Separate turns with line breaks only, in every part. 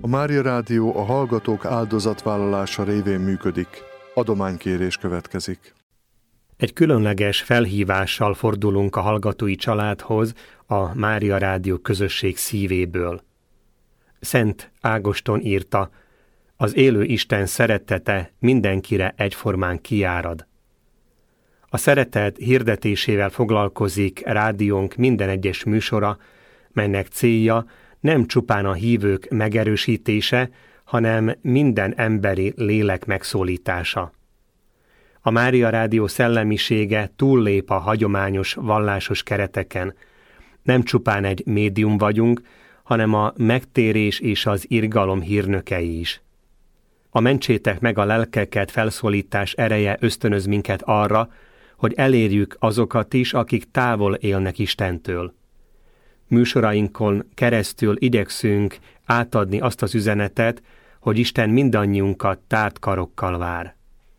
A Mária Rádió a hallgatók áldozatvállalása révén működik. Adománykérés következik.
Egy különleges felhívással fordulunk a hallgatói családhoz a Mária Rádió közösség szívéből. Szent Ágoston írta: az élő Isten szeretete mindenkire egyformán kiárad. A szeretet hirdetésével foglalkozik rádiónk minden egyes műsora, melynek célja nem csupán a hívők megerősítése, hanem minden emberi lélek megszólítása. A Mária Rádió szellemisége túllép a hagyományos vallásos kereteken. Nem csupán egy médium vagyunk, hanem a megtérés és az irgalom hírnökei is. A mentsétek meg a lelkeket felszólítás ereje ösztönöz minket arra, hogy elérjük azokat is, akik távol élnek Istentől. Műsorainkon keresztül igyekszünk átadni azt az üzenetet, hogy Isten mindannyiunkat tárt karokkal vár.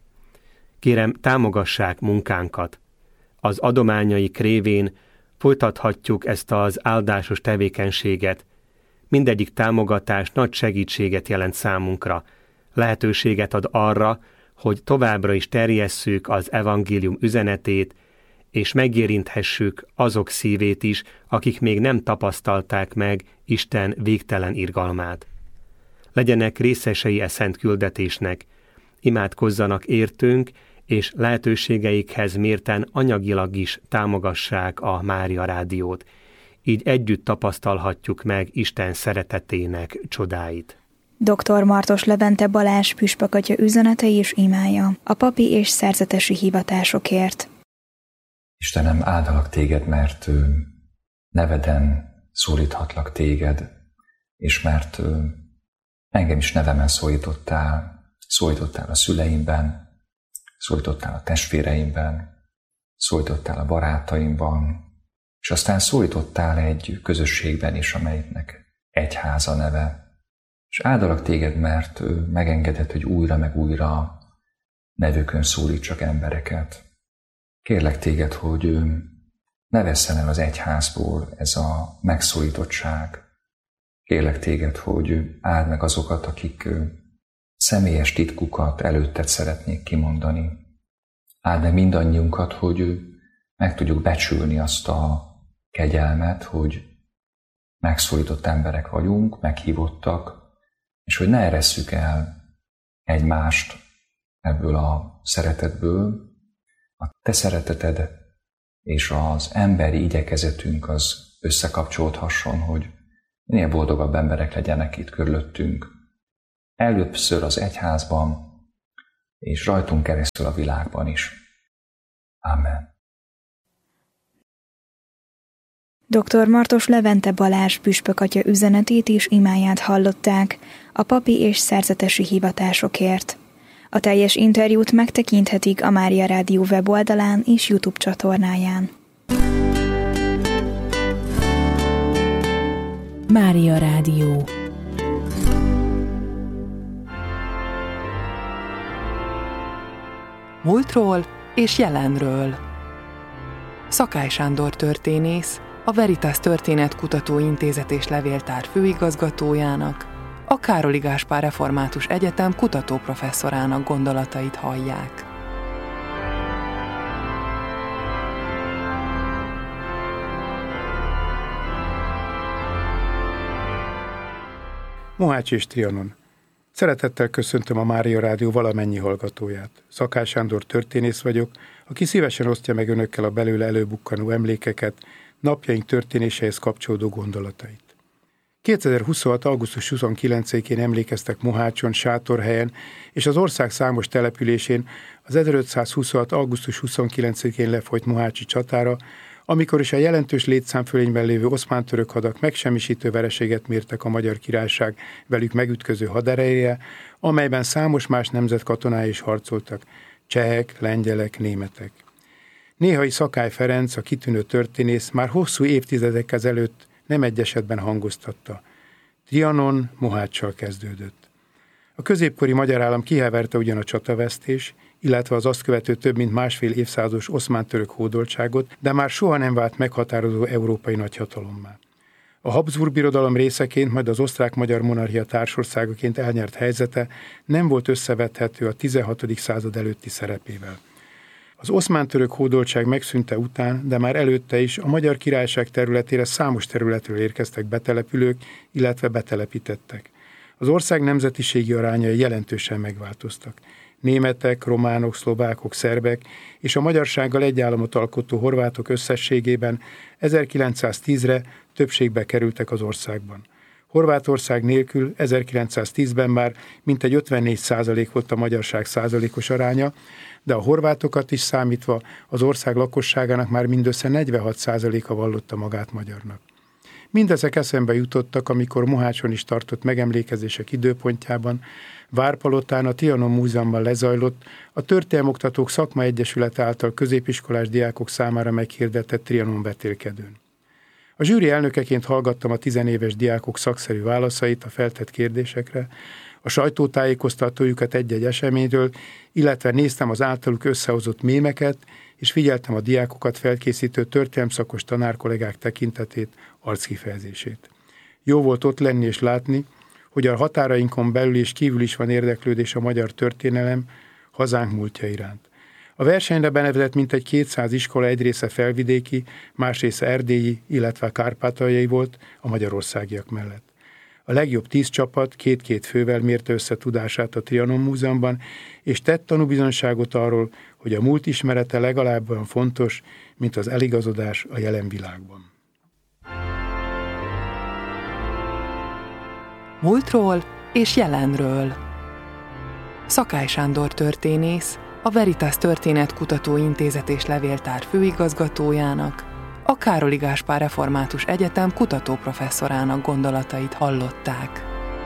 Kérem, támogassák munkánkat. Az adományaik révén folytathatjuk ezt az áldásos tevékenységet. Mindegyik támogatás nagy segítséget jelent számunkra. Lehetőséget ad arra, hogy továbbra is terjesszük az evangélium üzenetét, és megérinthessük azok szívét is, akik még nem tapasztalták meg Isten végtelen irgalmát. Legyenek részesei e szent küldetésnek, imádkozzanak értünk, és lehetőségeikhez mérten anyagilag is támogassák a Mária Rádiót. Így együtt tapasztalhatjuk meg Isten szeretetének csodáit.
Dr. Martos Levente Balázs püspökatya üzenete és imája a papi és szerzetesi hivatásokért.
Istenem, áldalak téged, mert neveden szólíthatlak téged, és mert engem is nevemen szólítottál a szüleimben, szólítottál a testvéreimben, szólítottál a barátaimban, és aztán szólítottál egy közösségben is, amelynek egyháza neve. És áldalak téged, mert megengeded, hogy újra meg újra nevükön szólítsak embereket. Kérlek téged, hogy ne vesszen el az egyházból ez a megszólítottság. Kérlek téged, hogy áld meg azokat, akik személyes titkukat előtted szeretnék kimondani. Áld meg mindannyiunkat, hogy meg tudjuk becsülni azt a kegyelmet, hogy megszólított emberek vagyunk, meghívottak, és hogy ne eresszük el egymást ebből a szeretetből. A te szereteted és az emberi igyekezetünk az összekapcsolódhasson, hogy minél boldogabb emberek legyenek itt körülöttünk. Először az egyházban, és rajtunk keresztül a világban is. Amen.
Dr. Martos Levente Balázs püspökatya üzenetét és imáját hallották a papi és szerzetesi hivatásokért. A teljes interjút megtekinthetik a Mária Rádió weboldalán és YouTube csatornáján.
Mária Rádió. Múltról és jelenről. Szakály Sándor történész, a Veritas Történetkutató Intézet és Levéltár főigazgatójának, a Károli Gáspár Református Egyetem kutatóprofesszorának gondolatait hallják.
Mohács és Trianon. Szeretettel köszöntöm a Mária Rádió valamennyi hallgatóját. Szakály Sándor történész vagyok, aki szívesen osztja meg önökkel a belőle előbukkanó emlékeket, napjaink történéseihez kapcsolódó gondolatait. 2026. augusztus 29-én emlékeztek Mohácson, Sátorhelyen és az ország számos településén az 1526. augusztus 29-én lefolyt mohácsi csatára, amikor is a jelentős létszámfölényben lévő oszmán-török hadak megsemmisítő vereséget mértek a Magyar Királyság velük megütköző haderejére, amelyben számos más nemzet katonái is harcoltak, csehek, lengyelek, németek. Néhai Szakály Ferenc, a kitűnő történész már hosszú évtizedek ezelőtt nem egy esetben hangoztatta. Trianon Moháccsal kezdődött. A középkori magyar állam kiheverte ugyan a csatavesztés, illetve az azt követő több mint másfél évszázados oszmán-török hódoltságot, de már soha nem vált meghatározó európai nagyhatalommá. A Habsburg Birodalom részeként, majd az osztrák-magyar monarchia társországaként elnyert helyzete nem volt összevethető a 16. század előtti szerepével. Az oszmán-török hódoltság megszűnte után, de már előtte is a Magyar Királyság területére számos területről érkeztek betelepülők, illetve betelepítettek. Az ország nemzetiségi arányai jelentősen megváltoztak. Németek, románok, szlovákok, szerbek és a magyarsággal egy államot alkotó horvátok összességében 1910-re többségbe kerültek az országban. Horvátország nélkül 1910-ben már mintegy 54% volt a magyarság százalékos aránya, de a horvátokat is számítva az ország lakosságának már mindössze 46%-a vallotta magát magyarnak. Mindezek eszembe jutottak, amikor Mohácson is tartott megemlékezések időpontjában, Várpalotán a Trianon Múzeumban lezajlott a Történelmoktatók Szakmaegyesület által középiskolás diákok számára meghirdetett Trianon vetélkedőn. A zsűri elnökeként hallgattam a 10 éves diákok szakszerű válaszait a feltett kérdésekre, a sajtótájékoztatójukat egy-egy eseményről, illetve néztem az általuk összehozott mémeket, és figyeltem a diákokat felkészítő történelemszakos tanárkollégák tekintetét, arckifejezését. Jó volt ott lenni és látni, hogy a határainkon belül és kívül is van érdeklődés a magyar történelem, hazánk múltja iránt. A versenyre benevezett mintegy 200 iskola egy része felvidéki, más része erdélyi, illetve kárpátaljai volt a magyarországiak mellett. A legjobb 10 csapat 2-2 fővel mérte össze tudását a Trianon Múzeumban, és tett tanúbizonyságot arról, hogy a múlt ismerete legalább olyan fontos, mint az eligazodás a jelen világban.
Múltról és jelenről. Szakály Sándor történész, a Veritas Történetkutató Intézet és Levéltár főigazgatójának, a Károli Gáspár Református Egyetem kutatóprofesszorának gondolatait hallották.